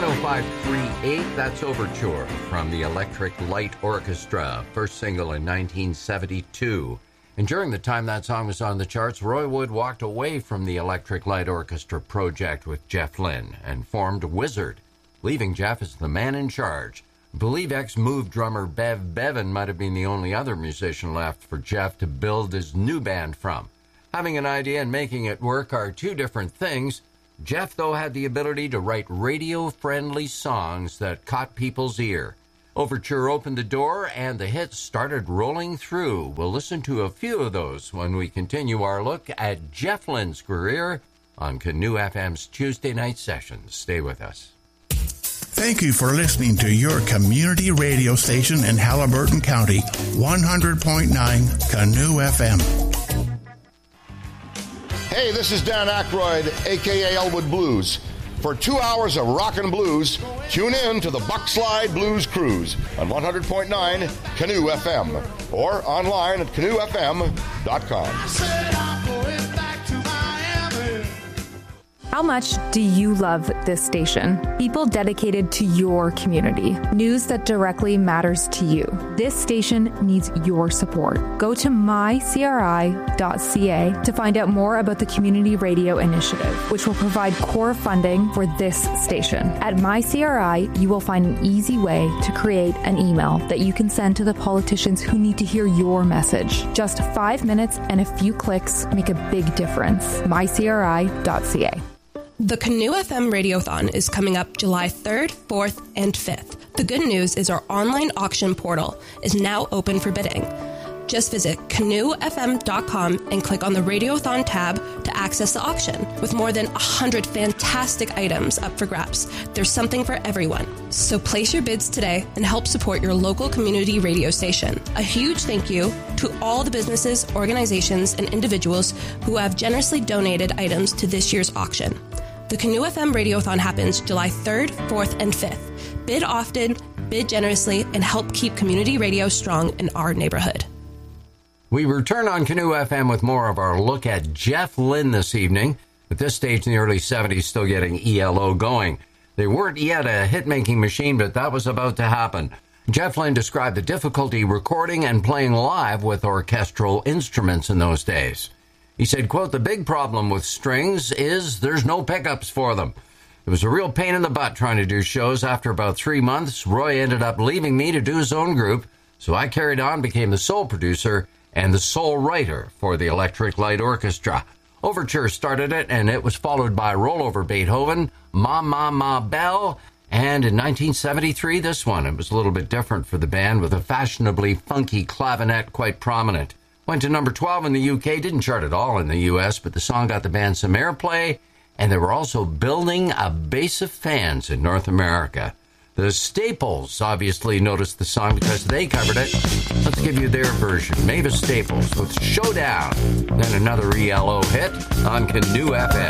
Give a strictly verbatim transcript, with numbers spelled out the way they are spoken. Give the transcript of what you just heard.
one oh five point three eight, that's Overture from the Electric Light Orchestra, first single in nineteen seventy-two. And during the time that song was on the charts, Roy Wood walked away from the Electric Light Orchestra project with Jeff Lynne and formed Wizard, leaving Jeff as the man in charge. I believe ex-Move drummer Bev Bevan might have been the only other musician left for Jeff to build his new band from. Having an idea and making it work are two different things. Jeff, though, had the ability to write radio-friendly songs that caught people's ear. Overture opened the door, and the hits started rolling through. We'll listen to a few of those when we continue our look at Jeff Lynne's career on Canoe F M's Tuesday Night Sessions. Stay with us. Thank you for listening to your community radio station in Haliburton County, one hundred point nine Canoe F M. Hey, this is Dan Aykroyd, a k a. Elwood Blues. For two hours of rock and blues, tune in to the Buckslide Blues Cruise on one hundred point nine Canoe F M or online at canoe f m dot com. How much do you love this station? People dedicated to your community. News that directly matters to you. This station needs your support. Go to my c r i dot c a to find out more about the Community Radio Initiative, which will provide core funding for this station. At MyCRI, you will find an easy way to create an email that you can send to the politicians who need to hear your message. Just five minutes and a few clicks make a big difference. my c r i dot c a. The Canoe F M Radiothon is coming up July third, fourth, and fifth. The good news is our online auction portal is now open for bidding. Just visit canoe f m dot com and click on the Radiothon tab to access the auction. With more than one hundred fantastic items up for grabs, there's something for everyone. So place your bids today and help support your local community radio station. A huge thank you to all the businesses, organizations, and individuals who have generously donated items to this year's auction. The Canoe F M Radiothon happens July third, fourth, and fifth. Bid often, bid generously, and help keep community radio strong in our neighborhood. We return on Canoe F M with more of our look at Jeff Lynne this evening. At this stage in the early seventies, still getting E L O going. They weren't yet a hit-making machine, but that was about to happen. Jeff Lynne described the difficulty recording and playing live with orchestral instruments in those days. He said, quote, "The big problem with strings is there's no pickups for them. It was a real pain in the butt trying to do shows. After about three months, Roy ended up leaving me to do his own group, so I carried on, became the sole producer and the sole writer for the Electric Light Orchestra. Overture started it, and it was followed by Roll Over Beethoven, Ma Ma Ma Belle, and in nineteen seventy-three, this one. It was a little bit different for the band, with a fashionably funky clavinet quite prominent. Went to number twelve in the U K, didn't chart at all in the U S, but the song got the band some airplay, and they were also building a base of fans in North America. The Staples obviously noticed the song because they covered it. Let's give you their version. Mavis Staples with Showdown. Then another E L O hit on Canoe F M.